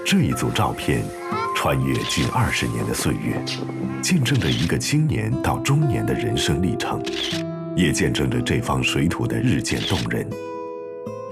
这一组照片，穿越近20年的岁月，见证着一个青年到中年的人生历程，也见证着这方水土的日渐动人。